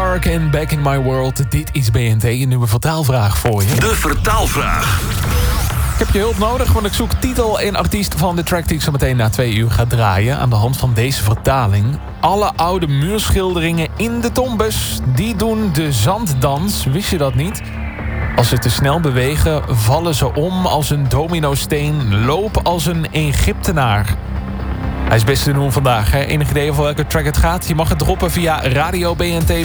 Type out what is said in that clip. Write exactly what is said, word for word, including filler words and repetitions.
Park en Back in My World. Dit is B N T, een nieuwe vertaalvraag voor je. De vertaalvraag. Ik heb je hulp nodig, want ik zoek titel en artiest van de track die ik zo meteen na twee uur ga draaien. Aan de hand van deze vertaling. Alle oude muurschilderingen in de tombes, die doen de zanddans. Wist je dat niet? Als ze te snel bewegen, vallen ze om als een dominosteen. Loop als een Egyptenaar. Hij is best te doen vandaag. Hè? Enig idee over welke track het gaat? Je mag het droppen via radio b n t